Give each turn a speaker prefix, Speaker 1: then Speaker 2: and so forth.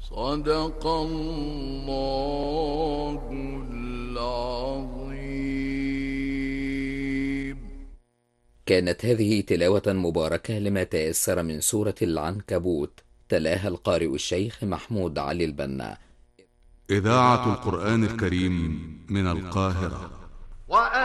Speaker 1: صدق الله العظيم.
Speaker 2: كانت هذه تلاوة مباركة لما تيسر من سورة العنكبوت، تلاها القارئ الشيخ محمود علي البنا.
Speaker 3: إذاعة القرآن الكريم من القاهرة.